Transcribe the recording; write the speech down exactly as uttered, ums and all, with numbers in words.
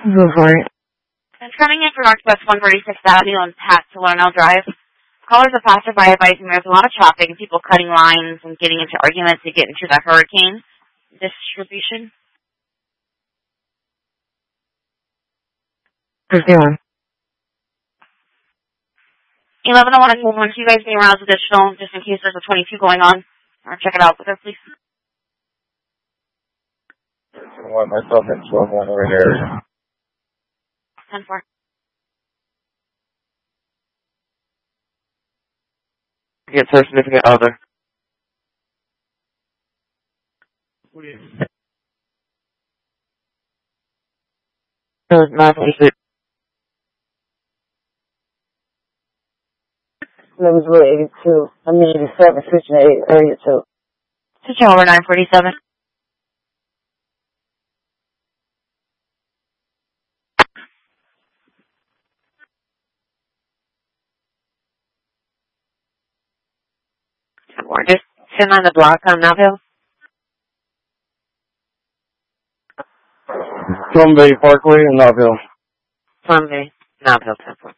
Go for it. It's coming in from Northwest one forty-sixth Avenue on Pat to Larnell Drive. Callers are passerby advising there's a lot of chopping, people cutting lines and getting into arguments to get into the hurricane distribution. fifty-one. eleven oh one, I want you guys being around as additional, just in case there's a twenty-two going on. Or check it out with her, please. I want myself in twelve one over here. ten four. Get her significant other. nine forty-six. Number eighty-two. I mean eighty-seven, switching to eight, area two. Switching over nine forty-seven. We're just sitting on the block on Melville. Plum Bay Parkway and Knoxville. Plum Bay, Melville, ten four.